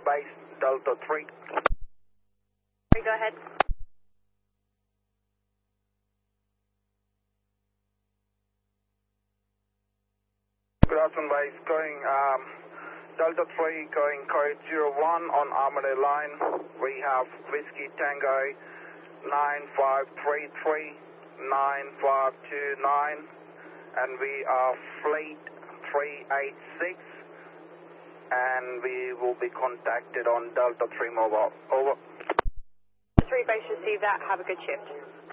base Delta 3. Go ahead. Good afternoon, base. Going Delta 3, going code 01 on Armadale line. We have Whiskey Tango 9533 9529, and we are Fleet 386, and we will be contacted on Delta 3 mobile. Over. 3 base received that. Have a good shift.